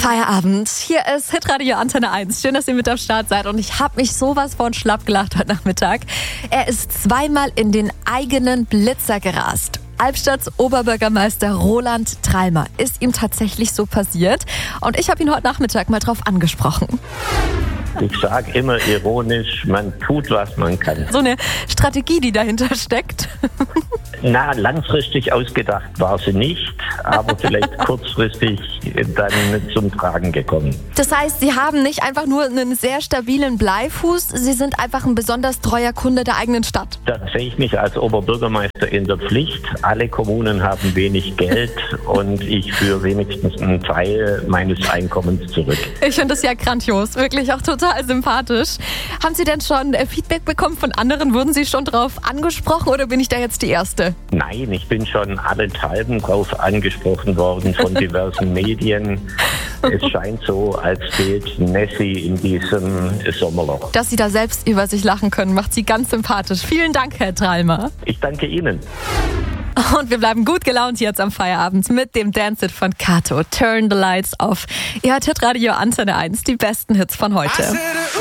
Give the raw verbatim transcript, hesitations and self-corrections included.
Feierabend. Hier ist Hitradio Antenne eins. Schön, dass ihr mit am Start seid. Und ich habe mich sowas von schlapp gelacht heute Nachmittag. Er ist zweimal in den eigenen Blitzer gerast. Albstadts Oberbürgermeister Roland Treilmer. Ist ihm tatsächlich so passiert. Und ich habe ihn heute Nachmittag mal drauf angesprochen. Ich sage immer ironisch, man tut, was man kann. So eine Strategie, die dahinter steckt. Na, langfristig ausgedacht war sie nicht, aber vielleicht kurzfristig dann zum Tragen gekommen. Das heißt, Sie haben nicht einfach nur einen sehr stabilen Bleifuß, Sie sind einfach ein besonders treuer Kunde der eigenen Stadt. Da sehe ich mich als Oberbürgermeister in der Pflicht. Alle Kommunen haben wenig Geld und ich führe wenigstens einen Teil meines Einkommens zurück. Ich finde das ja grandios, wirklich auch total sympathisch. Haben Sie denn schon Feedback bekommen von anderen? Wurden Sie schon drauf angesprochen oder bin ich da jetzt die Erste? Nein, ich bin schon allenthalben drauf angesprochen worden von diversen Medien. Es scheint so, als fehlt Nessie in diesem Sommerloch. Dass Sie da selbst über sich lachen können, macht Sie ganz sympathisch. Vielen Dank, Herr Treilmer. Ich danke Ihnen. Und wir bleiben gut gelaunt jetzt am Feierabend mit dem Dance-It von Kato. Turn the Lights Off. Ihr hört Hitradio Antenne eins, die besten Hits von heute.